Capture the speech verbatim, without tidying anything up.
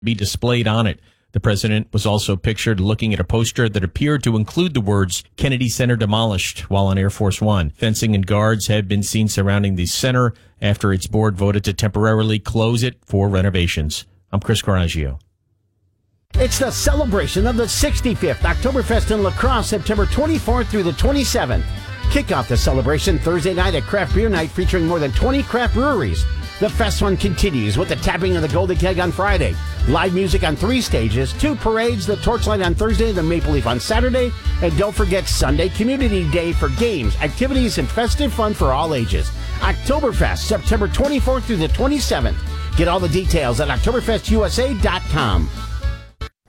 be displayed on it. The president was also pictured looking at a poster that appeared to include the words Kennedy Center demolished while on Air Force One. Fencing and guards have been seen surrounding the center after its board voted to temporarily close it for renovations. I'm Chris Coraggio. It's the celebration of the sixty-fifth Oktoberfest in La Crosse, September twenty-fourth through the twenty-seventh. Kick off the celebration Thursday night at Craft Beer Night featuring more than twenty craft breweries. The fest fun continues with the tapping of the Golden Keg on Friday, live music on three stages, two parades, the Torchlight on Thursday, the Maple Leaf on Saturday, and don't forget Sunday Community Day for games, activities, and festive fun for all ages. Oktoberfest, September twenty-fourth through the twenty-seventh. Get all the details at Oktoberfest U S A dot com.